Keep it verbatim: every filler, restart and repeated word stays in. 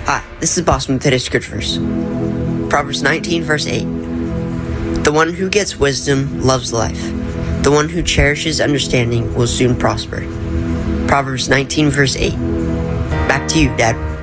Hi, this is Boston with today's scripture verse. Proverbs nineteen, verse eight. The one who gets wisdom loves life. The one who cherishes understanding will soon prosper. Proverbs nineteen, verse eight. Back to you, Dad.